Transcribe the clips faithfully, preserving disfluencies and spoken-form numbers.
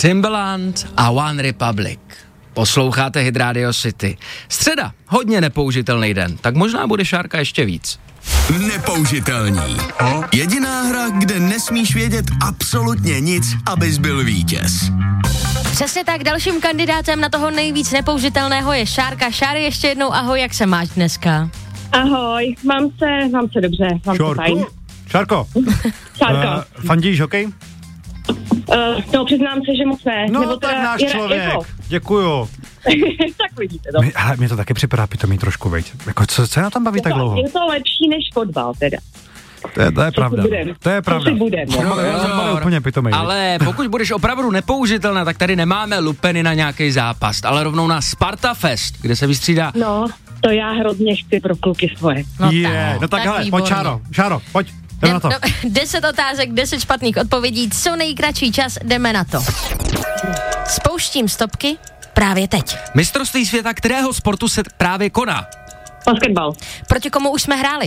Timbaland a One Republic. Posloucháte Hit Radio City. Středa, hodně nepoužitelný den, tak možná bude Šárka ještě víc. Nepoužitelný. Jediná hra, kde nesmíš vědět absolutně nic, abys byl vítěz. Přesně tak, dalším kandidátem na toho nejvíc nepoužitelného je Šárka. Šáry, ještě jednou ahoj, jak se máš dneska? Ahoj, mám se, mám se dobře, mám se fajn. Šárko, Šárko. Uh, fandíš hokej? Uh, no, přiznám se, že moc ne. No, Nebo tak teda, náš je, člověk, jako. děkuju. Tak vidíte to. My, ale mě to taky připadá pitomý trošku, veď. Jako, co, co je na tom baví je tak to, dlouho? Je to lepší než fotbal, teda. To je, to je pravda. Budem. To je pravda. To si budem. No, no, no, no, úplně pitomý. Ale pokud budeš opravdu nepoužitelná, tak tady nemáme lupeny na nějaký zápas, ale rovnou na Sparta Fest, kde se vystřídá. No, to já hrozně chci pro kluky svoje. No je, tak, no tak, tak hele, výborně. pojď Šáro, Šáro, pojď. Jdeme na to. No, deset otázek, deset špatných odpovědí, co nejkratší čas, jdeme na to. Spouštím stopky právě teď. Mistrovství světa kterého sportu se právě koná? Basketbal. Proti komu už jsme hráli?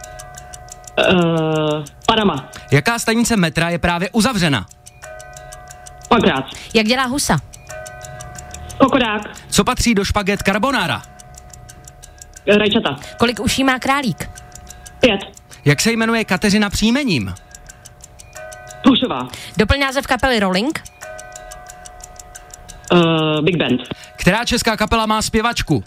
Uh, Panama. Jaká stanice metra je právě uzavřena? Dvakrát. Jak dělá husa? Kokodák. Co patří do špaget carbonara? Rajčata. Kolik uší má králík? Pět. Jak se jmenuje Kateřina příjmením? Pušová. Doplň název kapely Rolling? Uh, Big Band. Která česká kapela má zpěvačku?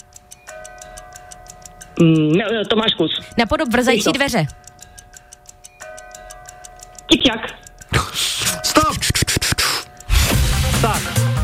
Mm, ne, Tomáš Kus. Napodob vrzající dveře. Tik-jak. Stop! Tak.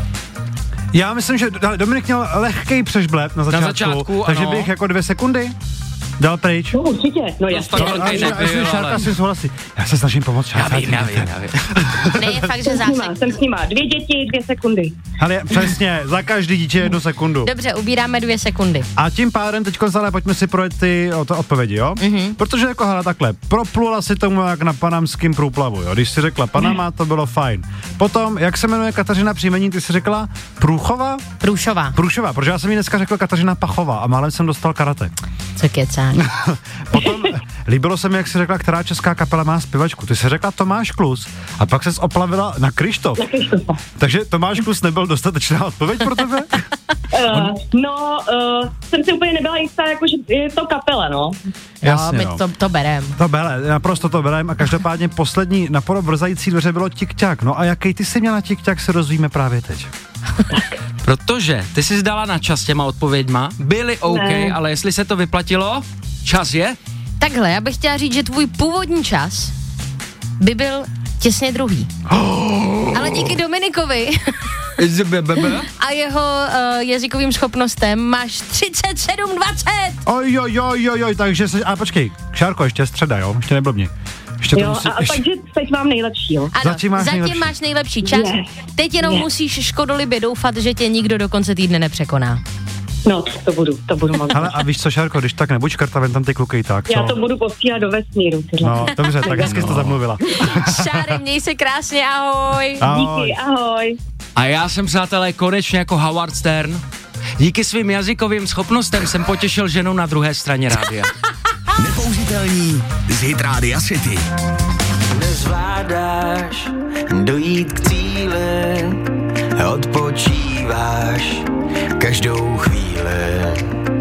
Já myslím, že Dominik měl lehkej přežbleb na začátku, Na začátku, takže ano. bych jako dvě sekundy dal pryč. No určitě, no jasně. tak velký nebyl, ale- souhlasí. Já se snažím pomoct Já Šárce. vím, já vím, já vím. Ne, je fakt, že Jsem s nima, zásek. jsem s nima. Dvě děti, dvě sekundy. Ale přesně, za každý dítě jednu sekundu. Dobře, ubíráme dvě sekundy. A tím pádem teďko ale pojďme si projet ty o to odpovědi, jo? Mm-hmm. Protože jako hele takhle, proplula si tomu jak na panamském průplavu, jo? Když si řekla Panama, to bylo fajn. Potom, jak se jmenuje Kateřina příjmení, ty jsi řekla Průchova? Průšová. Průšová, protože já jsem jí dneska řekl Kateřina Pachová a málem jsem dostal karate. Co kecáš? Potom líbilo se mi, jak jsi řekla, která česká kapela má zpěvačku. Ty jsi řekla Tomáš Klus a pak ses oplavila na Kryštof. Na Krištofa. Takže Tomáš Klus nebyl dostatečná odpověď pro tebe? Uh, no, uh, jsem si úplně nebyla jistá, jako, že je to kapela, no. Jo, my to, to berem. To bere, naprosto to berem a každopádně poslední napodob vrzající dveře bylo tik-ťak. No a jaký ty jsi měla tik-ťak, se rozvíme právě teď. Protože ty jsi zdala na čas těma odpověďma, byly OK, Ne. ale jestli se to vyplatilo, čas je? Takhle, já bych chtěla říct, že tvůj původní čas by byl těsně druhý. Ale díky Dominikovi a jeho uh, jazykovým schopnostem máš třicet sedm dvacet. Oj, oj, oj, oj, oj, takže se, a počkej, Šárko, ještě je středa, jo, ještě neblbni. Ještě to Jo, musí, a, a ještě, takže teď mám nejlepší, jo. Ano, Zatím máš zatím nejlepší. máš nejlepší čas. Je. Teď jenom Je. musíš škodolibě doufat, že tě nikdo do konce týdne nepřekoná. No, to budu, to budu moc. hele, a víš co, Šárko, když tak nebuď škrta, ven tam ty kluky tak, co? Já to budu posílat do vesmíru. Tyhle. No, dobře, tak hezky jsi to zamluvila. Šáry, měj se krásně, ahoj. Ahoj. Díky, ahoj. A já jsem, přátelé, konečně jako Howard Stern. Díky svým jazykovým schopnostem jsem potěšil ženu na druhé straně rádia. Nepoužitelní z Hit Radio City. Nezvládáš dojít k cíli, odpočíváš každou chvíli.